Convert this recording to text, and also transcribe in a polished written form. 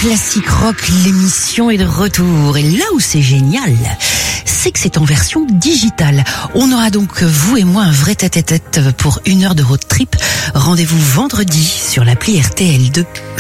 Classique Rock, l'émission est de retour. Et là où c'est génial, c'est que c'est en version digitale. On aura donc, vous et moi, un vrai tête-à-tête pour 1 heure de road trip. Rendez-vous vendredi sur l'appli RTL2.